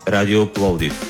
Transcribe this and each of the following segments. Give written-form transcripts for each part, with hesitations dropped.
Радио Пловдив.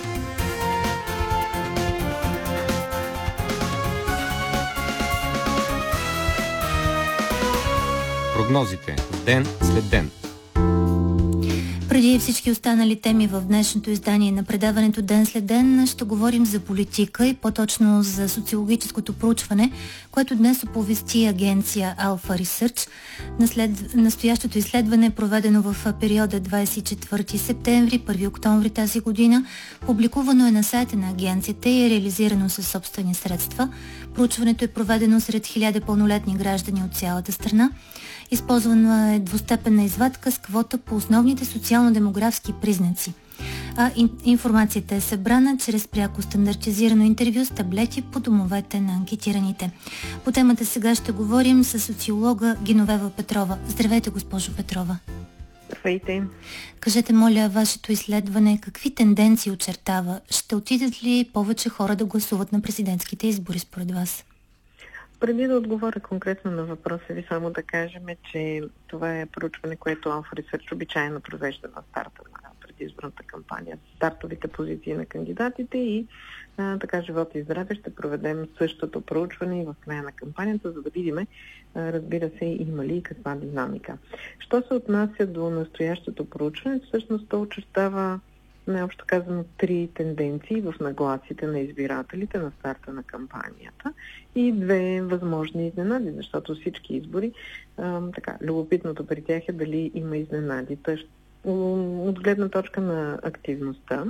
Прогнозите ден след ден. Преди всички останали теми в днешното издание на предаването Ден след ден ще говорим за политика и по-точно за социологическото проучване, което днес оповести агенция Alpha Research. Настоящото изследване е проведено в периода 24 септември, 1 октомври тази година. Публикувано е на сайта на агенцията и е реализирано със собствени средства. Проучването е проведено сред 1000 пълнолетни граждани от цялата страна. Използвана е двустепенна извадка с квота по основните социално-демографски признаци. Информацията е събрана чрез пряко стандартизирано интервю с таблети по домовете на анкетираните. По темата сега ще говорим с социолога Геновева Петрова. Здравейте, госпожо Петрова. Здравейте. Кажете, моля, вашето изследване какви тенденции очертава? Ще отидат ли повече хора да гласуват на президентските избори според вас? Преди да отговоря конкретно на въпроса ви, само да кажем, че това е проучване, което Alpha Research обичайно провежда на старта на предизборната кампания. Стартовите позиции на кандидатите и така живота и здраве ще проведем същото проучване и в края на кампанията, за да видим, разбира се, има ли и каква динамика. Що се отнася до настоящото проучване, всъщност то очертава най-общо казано 3 тенденции в нагласите на избирателите на старта на кампанията и 2 възможни изненади, защото всички избори, любопитното при тях е дали има изненади. От гледна точка на активността,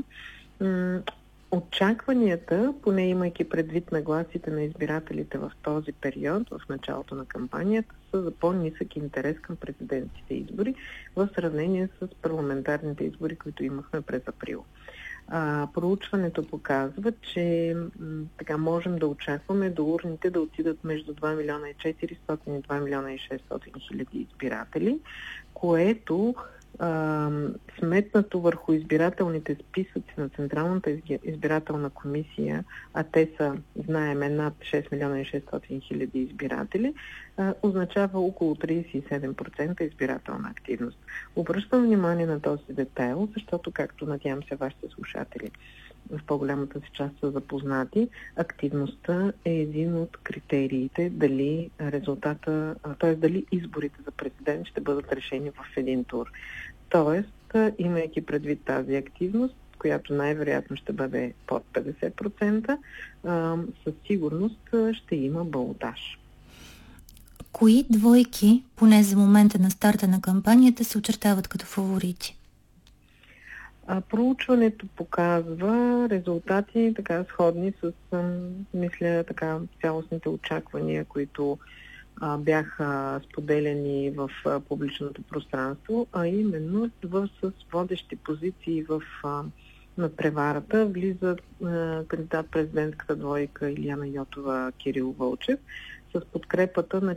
очакванията, поне имайки предвид нагласите на избирателите в този период, в началото на кампанията, са за по-нисък интерес към президентските избори в сравнение с парламентарните избори, които имахме през април. Проучването показва, че можем да очакваме до урните да отидат между 2 милиона и 400 и 2 милиона и 600 хиляди избиратели, което сметнато върху избирателните списъци на Централната избирателна комисия, а те са, знаем, над 6 милиона и 600 хиляди избиратели, означава около 37% избирателна активност. Обръщам внимание на този детайл, защото, както надявам се вашите слушатели в по-голямата си част са запознати, активността е един от критериите дали резултата, т.е. дали изборите за президент ще бъдат решени в един тур. Тоест, имайки предвид тази активност, която най-вероятно ще бъде под 50%, със сигурност ще има балотаж. Кои двойки, поне за момента на старта на кампанията, се очертават като фаворити? Проучването показва резултати сходни с, цялостните очаквания, които бяха споделени в публичното пространство, а именно с водещи позиции в надпреварата влиза кандидат президентската двойка Илияна Йотова Кирил Вълчев с подкрепата на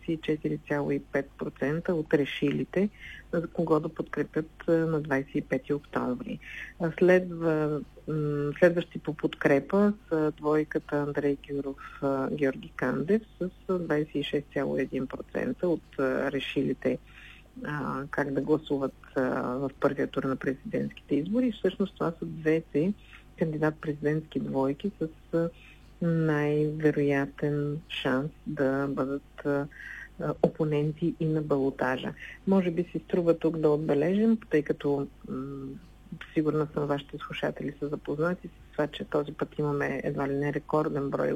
44,5% от решилите, за кого да подкрепят на 25 октомври. Следващи по подкрепа с двойката Андрей Гюров Георги Кандев с 26,1% от решилите как да гласуват в първия тур на президентските избори. Всъщност това са двете кандидат-президентски двойки с най-вероятен шанс да бъдат опоненти и на балотажа. Може би си струва тук да отбележим, тъй като сигурна съм вашите слушатели са запознати с това, че този път имаме едва ли не рекорден брой